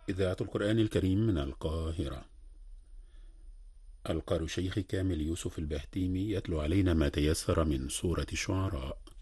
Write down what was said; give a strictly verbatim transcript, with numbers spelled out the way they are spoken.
إذاعة القرآن الكريم من القاهرة. القارئ شيخ كامل يوسف البهتيمي يتلو علينا ما تيسر من سورة الشعراء.